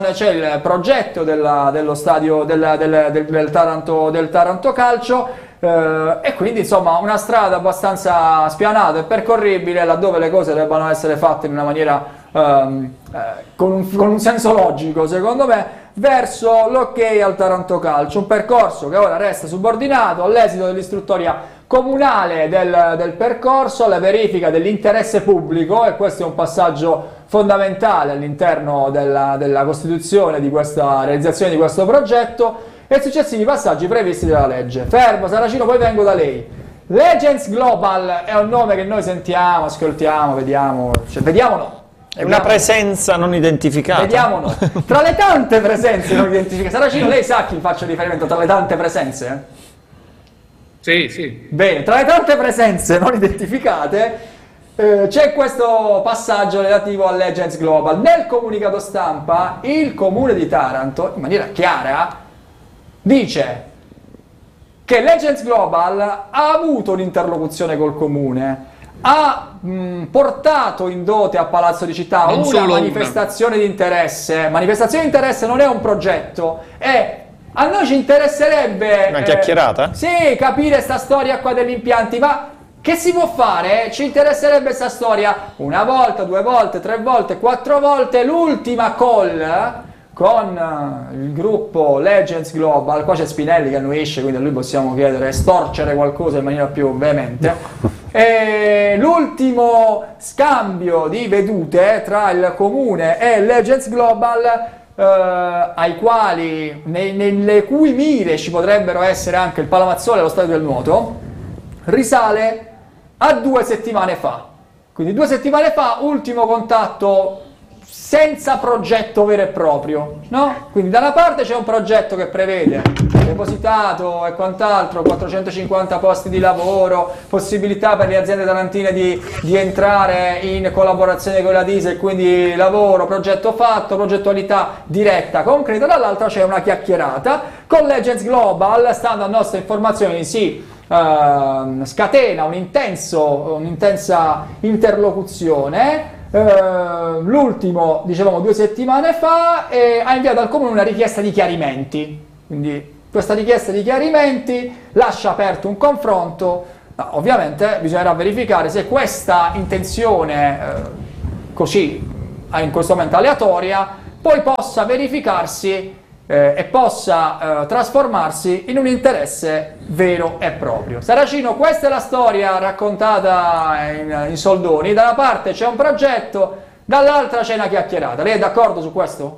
c'è il progetto dello stadio del Taranto Calcio, e quindi insomma una strada abbastanza spianata e percorribile, laddove le cose debbano essere fatte in una maniera con un senso logico, secondo me, verso l'ok al Taranto Calcio, un percorso che ora resta subordinato all'esito dell'istruttoria comunale del percorso, alla verifica dell'interesse pubblico, e questo è un passaggio fondamentale all'interno della costituzione di questa realizzazione di questo progetto, e successivi passaggi previsti dalla legge. Fermo, Saracino, poi vengo da lei. Legends Global è un nome che noi sentiamo, ascoltiamo, vediamo, cioè, vediamo no. È una presenza non identificata. Vediamo no. Tra le tante presenze non identificate, Saracino, lei sa a chi faccio riferimento tra le tante presenze? Sì, sì. Bene, tra le tante presenze non identificate c'è questo passaggio relativo a Legends Global. Nel comunicato stampa il comune di Taranto, in maniera chiara, dice che Legends Global ha avuto un'interlocuzione col comune, ha portato in dote a Palazzo di Città una manifestazione di interesse. Manifestazione di interesse non è un progetto, è... A noi ci interesserebbe una chiacchierata? Sì, capire sta storia qua degli impianti, ma che si può fare? Ci interesserebbe questa storia una volta, 2 volte, 3 volte, 4 volte. L'ultima call con il gruppo Legends Global, qua c'è Spinelli che annuisce, quindi a lui possiamo chiedere, storcere qualcosa in maniera più veemente. E l'ultimo scambio di vedute tra il comune e Legends Global, ai quali, nelle cui mire ci potrebbero essere anche il Palamazzolo e lo Stadio del Nuoto, risale a 2 settimane fa. Quindi 2 settimane fa, ultimo contatto senza progetto vero e proprio, no? Quindi da una parte c'è un progetto che prevede depositato e quant'altro, 450 posti di lavoro, possibilità per le aziende tarantine di entrare in collaborazione con la Diesel, quindi lavoro, progetto fatto, progettualità diretta, concreta. Dall'altra c'è una chiacchierata. Con Legends Global, stando a nostre informazioni, si scatena un'intensa interlocuzione. L'ultimo, dicevamo 2 settimane fa, ha inviato al comune una richiesta di chiarimenti. Quindi questa richiesta di chiarimenti lascia aperto un confronto. Ovviamente bisognerà verificare se questa intenzione così in questo momento aleatoria poi possa verificarsi e possa trasformarsi in un interesse vero e proprio. Saracino, questa è la storia raccontata in soldoni. Da una parte c'è un progetto, dall'altra c'è una chiacchierata. Lei è d'accordo su questo?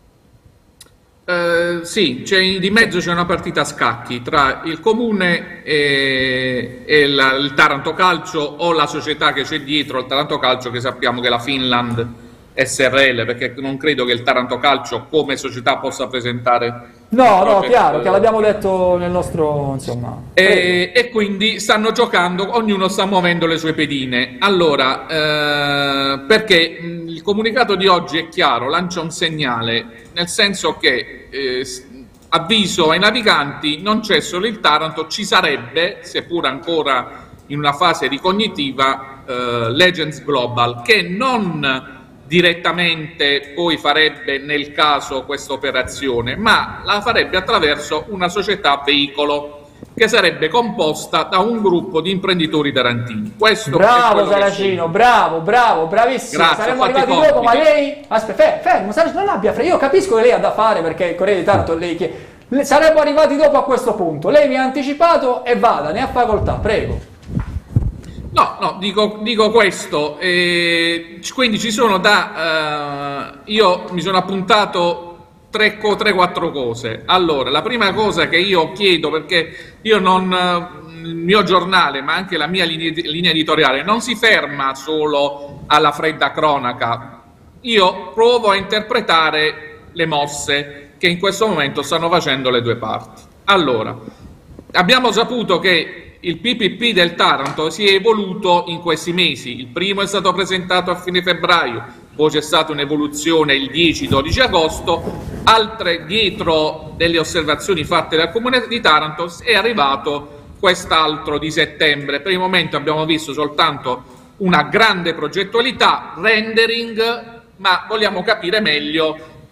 Sì, di mezzo c'è una partita a scacchi tra il comune e il Taranto Calcio, o la società che c'è dietro il Taranto Calcio, che sappiamo che è la Finland SRL, perché non credo che il Taranto Calcio come società possa presentare... No, chiaro, che l'abbiamo detto nel nostro, insomma... E quindi stanno giocando, ognuno sta muovendo le sue pedine. Allora, perché il comunicato di oggi è chiaro, lancia un segnale, nel senso che avviso ai naviganti, non c'è solo il Taranto, ci sarebbe, seppur ancora in una fase ricognitiva, Legends Global, che non direttamente poi farebbe nel caso questa operazione, ma la farebbe attraverso una società veicolo che sarebbe composta da un gruppo di imprenditori tarantini. Questo bravo Saracino, bravissimo. Grazie, saremmo arrivati dopo, ma lei... Aspetta, fermo, Saracino, non abbia fretta. Io capisco che lei ha da fare, perché il Corriere di Taranto saremmo arrivati dopo a questo punto. Lei mi ha anticipato e vada, ne ha facoltà, prego. No, dico questo, quindi ci sono io mi sono appuntato 3-4 cose. Allora, la prima cosa che io chiedo, perché io il mio giornale, ma anche la mia linea editoriale, non si ferma solo alla fredda cronaca. Io provo a interpretare le mosse che in questo momento stanno facendo le due parti. Allora, abbiamo saputo che il PPP del Taranto si è evoluto in questi mesi. Il primo è stato presentato a fine febbraio, poi c'è stata un'evoluzione il 10-12 agosto, altre dietro delle osservazioni fatte dal Comune di Taranto è arrivato quest'altro di settembre. Per il momento abbiamo visto soltanto una grande progettualità, rendering, ma vogliamo capire meglio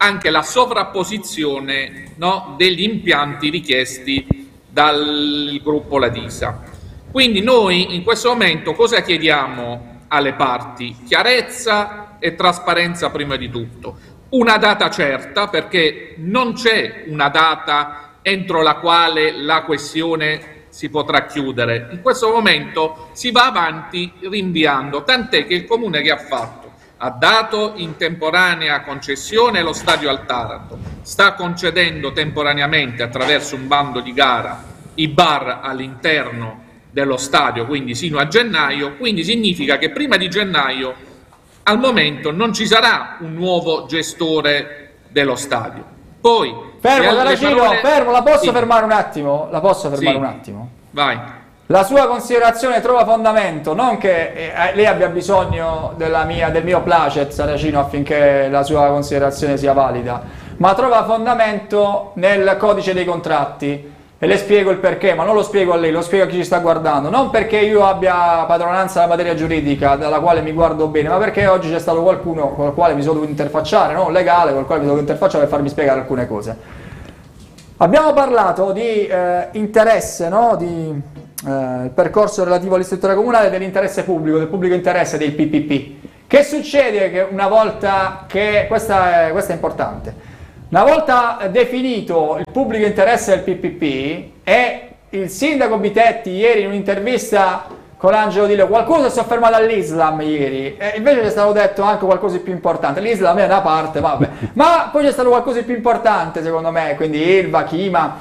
anche la sovrapposizione, no, degli impianti richiesti dal gruppo Ladisa. Quindi noi in questo momento cosa chiediamo alle parti? Chiarezza e trasparenza prima di tutto. Una data certa, perché non c'è una data entro la quale la questione si potrà chiudere. In questo momento si va avanti rinviando, tant'è che il Comune che ha fatto? Ha dato in temporanea concessione lo stadio al Taranto, sta concedendo temporaneamente attraverso un bando di gara i bar all'interno dello stadio, quindi sino a gennaio, quindi significa che prima di gennaio al momento non ci sarà un nuovo gestore dello stadio. Poi Fermo, fermo, la posso Sì. fermare un attimo? La posso fermare Sì. un attimo? Vai. La sua considerazione trova fondamento, non che lei abbia bisogno del mio placet, Saracino, affinché la sua considerazione sia valida, ma trova fondamento nel codice dei contratti. E le spiego il perché, ma non lo spiego a lei, lo spiego a chi ci sta guardando. Non perché io abbia padronanza della materia giuridica, dalla quale mi guardo bene, ma perché oggi c'è stato qualcuno con il quale mi sono dovuto interfacciare, non legale, con il quale mi sono dovuto interfacciare per farmi spiegare alcune cose. Abbiamo parlato di interesse, no? Di il percorso relativo all'istruttoria comunale, dell'interesse pubblico, del pubblico interesse, dei PPP. Che succede che una volta che, questa è importante, una volta definito il pubblico interesse del PPP, e il sindaco Bitetti ieri in un'intervista con Angelo Dillo, qualcosa si è fermato all'Islam ieri, e invece c'è stato detto anche qualcosa di più importante. L'Islam è una parte, vabbè, ma poi c'è stato qualcosa di più importante secondo me, quindi Ilva, Chima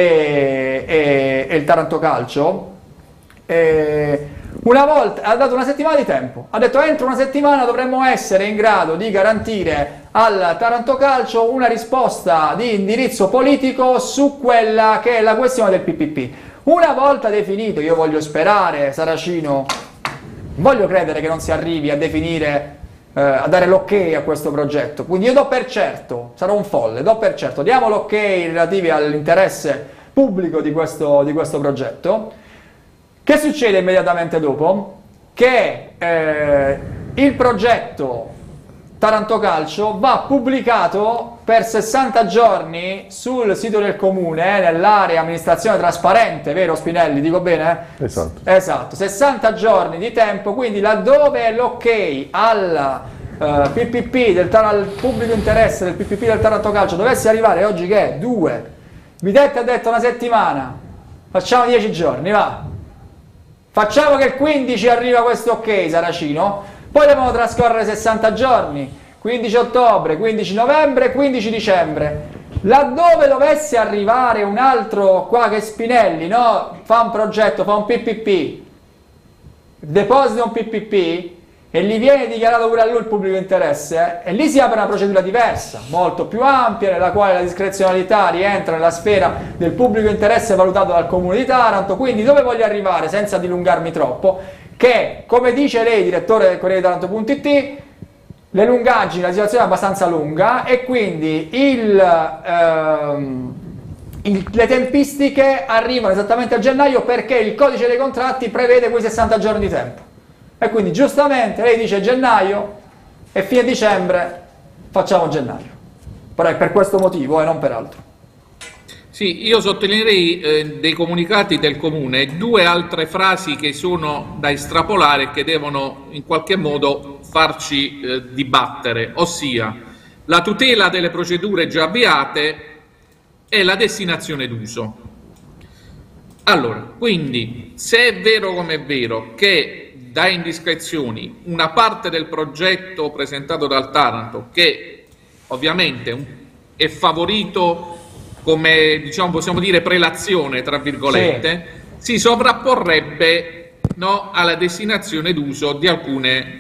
e il Taranto Calcio. Una volta ha dato una settimana di tempo, ha detto entro una settimana dovremmo essere in grado di garantire al Taranto Calcio una risposta di indirizzo politico su quella che è la questione del PPP. Una volta definito, io voglio sperare, Saracino, voglio credere che non si arrivi a definire, a dare l'ok a questo progetto, quindi io do per certo, sarò un folle, do per certo, diamo l'ok relativi all'interesse pubblico di questo progetto. Che succede immediatamente dopo? Che il progetto Taranto Calcio va pubblicato per 60 giorni sul sito del comune, nell'area amministrazione trasparente, vero Spinelli? Dico bene? Esatto. Esatto, 60 giorni di tempo, quindi laddove l'ok al PPP, al pubblico interesse del PPP del Taranto Calcio dovesse arrivare oggi che è 2, Bitetti ha detto una settimana, facciamo 10 giorni, va. Facciamo che il 15 arriva questo ok, Saracino, poi devono trascorrere 60 giorni, 15 ottobre, 15 novembre, 15 dicembre. Laddove dovesse arrivare un altro, qua che Spinelli, no? Fa un progetto, fa un PPP, deposita un PPP e gli viene dichiarato pure a lui il pubblico interesse, e lì si apre una procedura diversa, molto più ampia, nella quale la discrezionalità rientra nella sfera del pubblico interesse valutato dal Comune di Taranto. Quindi dove voglio arrivare, senza dilungarmi troppo, che come dice lei, direttore del Corriere di Taranto.it, le lungaggini, la situazione è abbastanza lunga e quindi le tempistiche arrivano esattamente a gennaio, perché il codice dei contratti prevede quei 60 giorni di tempo. E quindi giustamente lei dice gennaio e fine dicembre facciamo gennaio. Però è per questo motivo e non per altro. Sì, io sottolineerei dei comunicati del Comune 2 altre frasi che sono da estrapolare e che devono in qualche modo farci dibattere, ossia la tutela delle procedure già avviate e la destinazione d'uso. Allora, quindi, se è vero come è vero che da indiscrezioni una parte del progetto presentato dal Taranto, che ovviamente è favorito come, diciamo, possiamo dire prelazione tra virgolette, si sovrapporrebbe, no, alla destinazione d'uso di alcune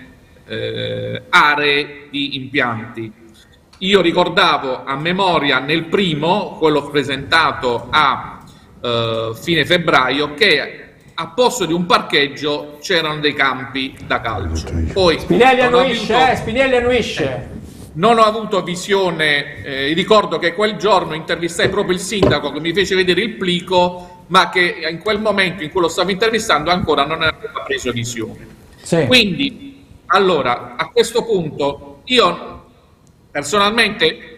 aree di impianti. Io ricordavo a memoria nel primo, quello presentato a fine febbraio, che a posto di un parcheggio c'erano dei campi da calcio. Poi Spinelli annuisce. Non ho avuto visione, ricordo che quel giorno intervistai proprio il sindaco che mi fece vedere il plico, ma che in quel momento in cui lo stavo intervistando ancora non aveva preso visione. Sì. Quindi, allora, a questo punto io personalmente